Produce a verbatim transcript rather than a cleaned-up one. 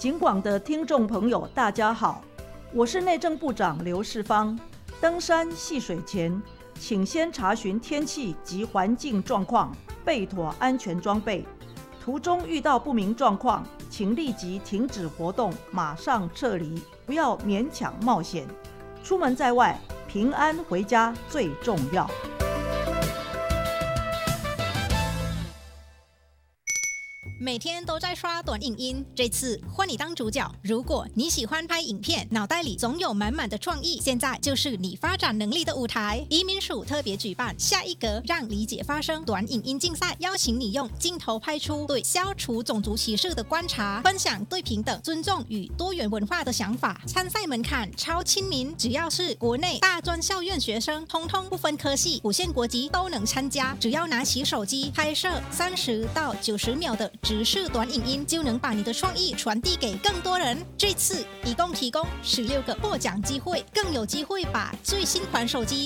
警广的听众朋友，大家好，我是内政部长刘世芳。登山戏水前，请先查询天气及环境状况，备妥安全装备。途中遇到不明状况，请立即停止活动，马上撤离，不要勉强冒险。出门在外，平安回家最重要。 每天都在刷短影音，这次换你当主角。如果你喜欢拍影片，脑袋里总有满满的创意，现在就是你发展能力的舞台。移民署特别举办下一格让理解发生短影音竞赛，邀请你用镜头拍出对消除种族歧视的观察，分享对平等、尊重与多元文化的想法。参赛门槛超亲民，只要是国内大专校院学生，通通不分科系、不限国籍都能参加。只要拿起手机拍摄三十到九十秒的直视短影音，就能把你的创意传递给更多人。这次一共提供十六个获奖机会，更有机会把最新款手机